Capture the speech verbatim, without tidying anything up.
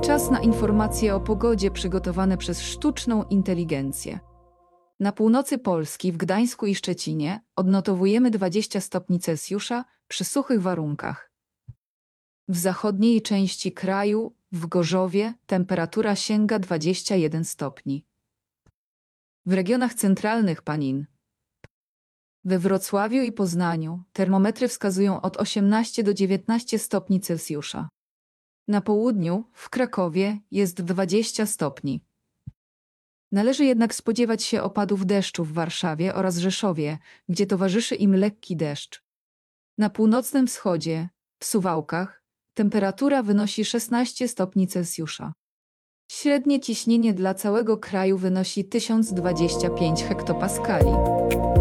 Czas na informacje o pogodzie przygotowane przez sztuczną inteligencję. Na północy Polski, w Gdańsku i Szczecinie, odnotowujemy dwadzieścia stopni Celsjusza przy suchych warunkach. W zachodniej części kraju, w Gorzowie, temperatura sięga dwadzieścia jeden stopni. W regionach centralnych Panin, we Wrocławiu i Poznaniu, termometry wskazują od osiemnastu do dziewiętnastu stopni Celsjusza. Na południu, w Krakowie, jest dwadzieścia stopni. Należy jednak spodziewać się opadów deszczu w Warszawie oraz Rzeszowie, gdzie towarzyszy im lekki deszcz. Na północnym wschodzie, w Suwałkach, temperatura wynosi szesnaście stopni Celsjusza. Średnie ciśnienie dla całego kraju wynosi tysiąc dwadzieścia pięć hektopaskali.